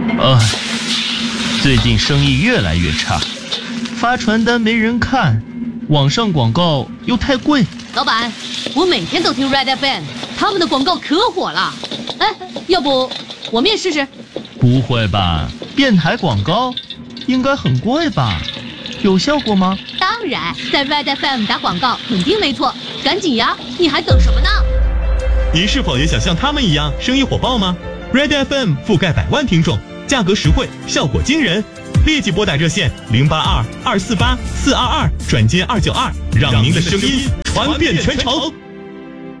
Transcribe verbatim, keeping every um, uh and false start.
唉，最近生意越来越差，发传单没人看，网上广告又太贵。 老板，我每天都听 Red F M， 他们的广告可火了。哎，要不我们也试试？ 不会吧，电台广告应该很贵吧？有效果吗？ 当然，在 Red F M 打广告肯定没错，赶紧呀，你还等什么呢？ 您是否也想像他们一样生意火爆吗？ Red F M 覆盖百万听众，价格实惠，效果惊人，立即拨打热线零八二二四八四二二转接二九二，让您的声音传遍全城。